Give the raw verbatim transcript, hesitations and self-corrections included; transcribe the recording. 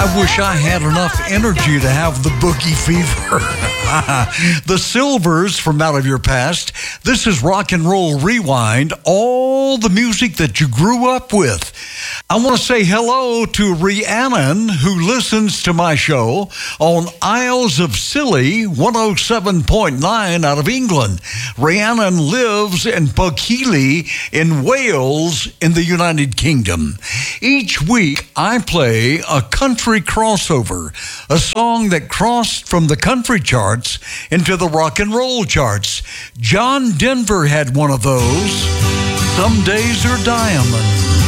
I wish I had enough energy to have the boogie fever. The Silvers from Out of Your Past. This is Rock and Roll Rewind, all the music that you grew up with. I want to say hello to Rhiannon, who listens to my show on Isles of Scilly, one oh seven point nine out of England. Rhiannon lives in Buckhealy in Wales in the United Kingdom. Each week, I play a country crossover, a song that crossed from the country charts into the rock and roll charts. John Denver had one of those. Some Days Are Diamond.